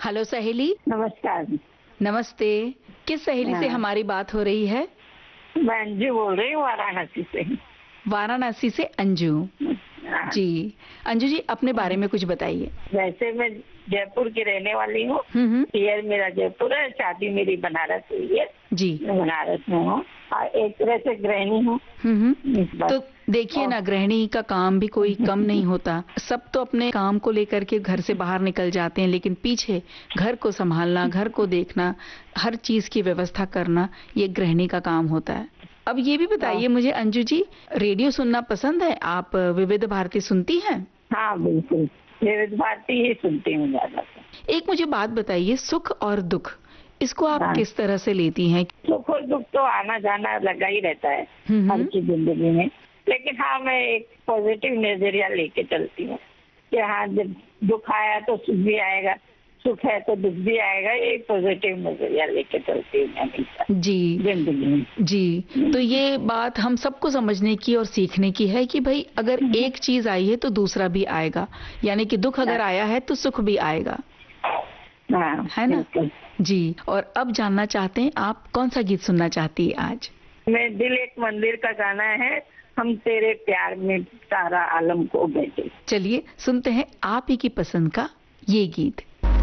Hello सहेली। नमस्कार। नमस्ते। किस सहेली से हाँ। हमारी बात हो रही है? मैं अंजू बोल रही हूँ वाराणसी से। वाराणसी से अंजू हाँ। जी। अंजू जी, अपने बारे में कुछ बताइए। वैसे मैं जयपुर की रहने वाली हूँ। हम्म। पियर मेरा जयपुर है, शादी मेरी बनारस हुई है। जी। मैं बनारस में हूँ और एक तरह से गृहिणी हूँ। तो देखिए ना, गृहिणी का काम भी कोई कम नहीं होता। सब तो अपने काम को लेकर के घर से बाहर निकल जाते हैं, लेकिन पीछे घर को संभालना, घर को देखना, हर चीज की व्यवस्था करना, ये गृहिणी का काम होता है। अब ये भी बताइए मुझे अंजू जी, रेडियो सुनना पसंद है? आप विविध भारती सुनती हैं? हाँ बिल्कुल, विविध भारती ही सुनती हूँ ज्यादा। एक मुझे बात बताइए, सुख और दुख, इसको आप किस तरह से लेती हैं? सुख और दुख तो आना जाना लगा ही रहता है हर की जिंदगी में, लेकिन हाँ मैं एक पॉजिटिव नजरिया लेके चलती हूँ कि हाँ जब दुख आया तो सुख भी आएगा, सुख है तो दुख भी आएगा। ये पॉजिटिव नजरिया लेके चलती हूँ हमेशा जी जिंदगी में। जी। तो ये बात हम सबको समझने की और सीखने की है कि भाई अगर एक चीज आई है तो दूसरा भी आएगा, यानी कि दुख अगर आया है तो सुख भी आएगा, है ना? जी। और अब जानना चाहते हैं, आप कौन सा गीत सुनना चाहती है आज? मैं दिल एक मंदिर का गाना है, हम तेरे प्यार में सारा आलम खो बैठे। चलिए सुनते हैं आप ही की पसंद का ये गीत।